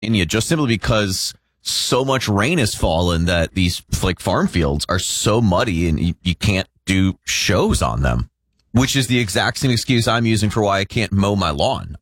Pennsylvania, just simply because so much rain has fallen that these like farm fields are so muddy and you can't do shows on them, which is the exact same excuse I'm using for why I can't mow my lawn.